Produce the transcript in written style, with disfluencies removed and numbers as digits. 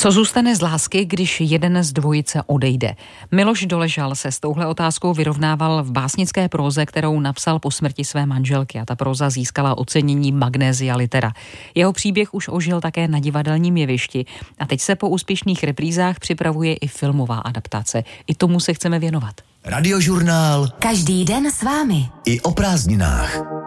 Co zůstane z lásky, když jeden z dvojice odejde? Miloš Doležal se s touhle otázkou vyrovnával v básnické próze, kterou napsal po smrti své manželky, a ta próza získala ocenění Magnesia Litera. Jeho příběh už ožil také na divadelním jevišti a teď se po úspěšných reprízách připravuje i filmová adaptace. I tomu se chceme věnovat. Radiožurnál. Každý den s vámi. I o prázdninách.